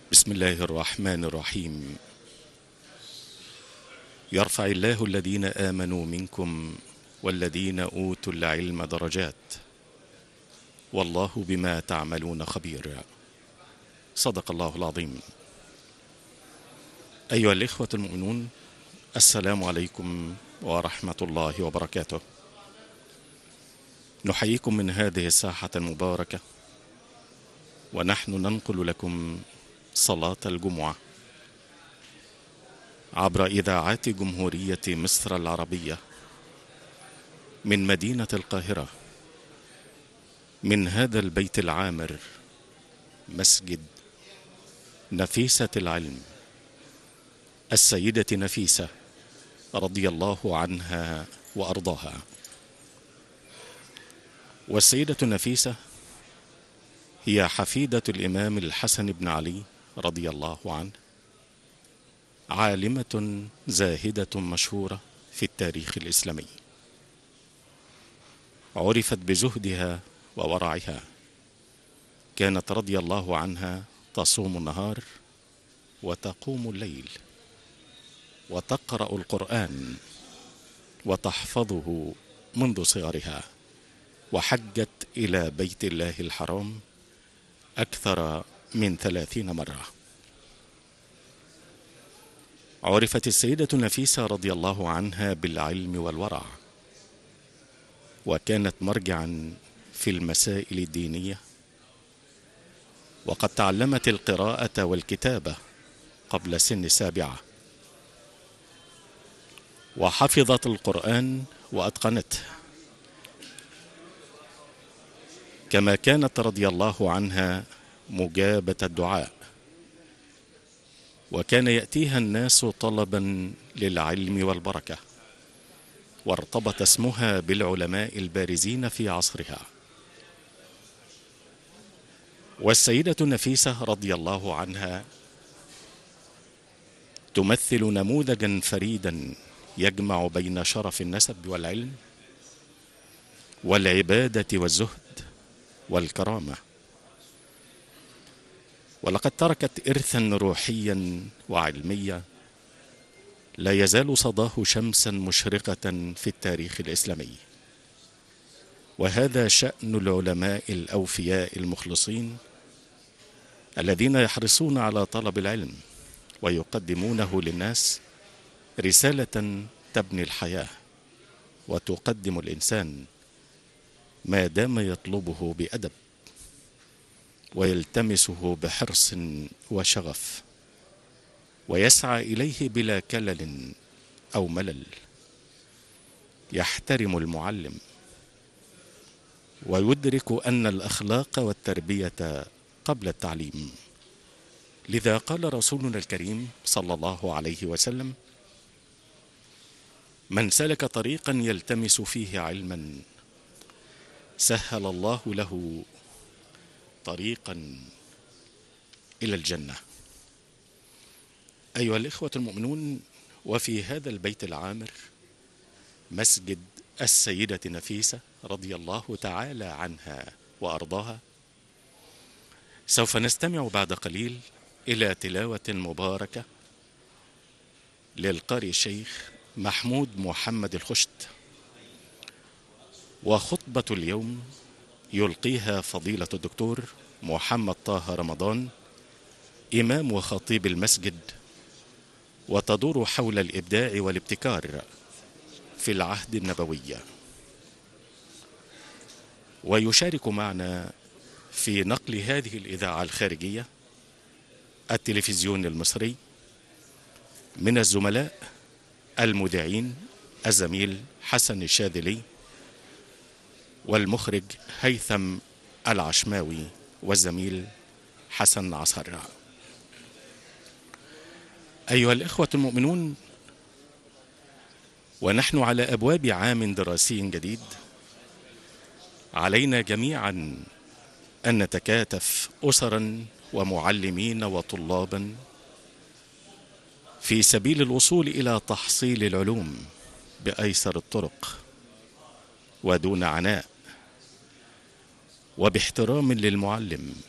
بسم الله الرحمن الرحيم. يرفع الله الذين آمنوا منكم والذين أوتوا العلم درجات، والله بما تعملون خبير. صدق الله العظيم. أيها الإخوة المؤمنون، السلام عليكم ورحمة الله وبركاته. نحييكم من هذه الساحة المباركة، ونحن ننقل لكم صلاة الجمعة عبر إذاعات جمهورية مصر العربية من مدينة القاهرة، من هذا البيت العامر، مسجد نفيسة العلم، السيدة نفيسة رضي الله عنها وأرضاها. والسيدة نفيسة هي حفيدة الإمام الحسن بن علي رضي الله عنه، عالمة زاهدة مشهورة في التاريخ الإسلامي، عرفت بزهدها وورعها. كانت رضي الله عنها تصوم النهار وتقوم الليل، وتقرأ القرآن وتحفظه منذ صغرها، وحجت إلى بيت الله الحرام أكثر من 30 مرة. عرفت السيدة نفيسة رضي الله عنها بالعلم والورع، وكانت مرجعا في المسائل الدينية، وقد تعلمت القراءة والكتابة قبل سن 7، وحفظت القرآن وأتقنته. كما كانت رضي الله عنها مجابة الدعاء، وكان يأتيها الناس طلبا للعلم والبركة، وارتبط اسمها بالعلماء البارزين في عصرها. والسيدة نفيسة رضي الله عنها تمثل نموذجا فريدا يجمع بين شرف النسب والعلم والعبادة والزهد والكرامة، ولقد تركت إرثا روحيا وعلميا لا يزال صداه شمسا مشرقة في التاريخ الإسلامي. وهذا شأن العلماء الأوفياء المخلصين الذين يحرصون على طلب العلم ويقدمونه للناس رسالة تبني الحياة وتقدم الإنسان ما دام يطلبه بأدب ويلتمسه بحرص وشغف، ويسعى إليه بلا كلل أو ملل. يحترم المعلم ويدرك أن الأخلاق والتربية قبل التعليم. لذا قال رسولنا الكريم صلى الله عليه وسلم: من سلك طريقا يلتمس فيه علما سهل الله له طريقا إلى الجنة. أيها الإخوة المؤمنون، وفي هذا البيت العامر مسجد السيدة نفيسة رضي الله تعالى عنها وأرضاها، سوف نستمع بعد قليل إلى تلاوة مباركة للقارئ الشيخ محمود محمد الخشت. وخطبة اليوم يلقيها فضيلة الدكتور محمد طه رمضان، إمام وخطيب المسجد، وتدور حول الإبداع والابتكار في العهد النبوي. ويشارك معنا في نقل هذه الإذاعة الخارجية التلفزيون المصري من الزملاء المذيعين الزميل حسن الشاذلي، والمخرج هيثم العشماوي، والزميل حسن عصر. أيها الإخوة المؤمنون، ونحن على أبواب عام دراسي جديد، علينا جميعا أن نتكاتف أسرا ومعلمين وطلابا في سبيل الوصول إلى تحصيل العلوم بأيسر الطرق ودون عناء، وباحترام للمعلم